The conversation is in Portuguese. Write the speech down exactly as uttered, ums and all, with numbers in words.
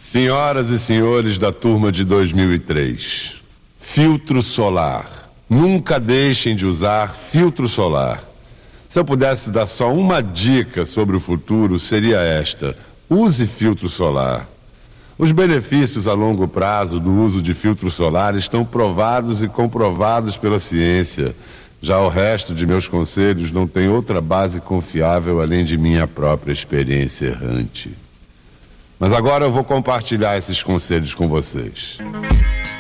Senhoras e senhores da turma de dois mil e três, filtro solar. Nunca deixem de usar filtro solar. Se eu pudesse dar só uma dica sobre o futuro, seria esta: use filtro solar. Os benefícios a longo prazo do uso de filtro solar estão provados e comprovados pela ciência. Já o resto de meus conselhos não tem outra base confiável além de minha própria experiência errante. Mas agora eu vou compartilhar esses conselhos com vocês.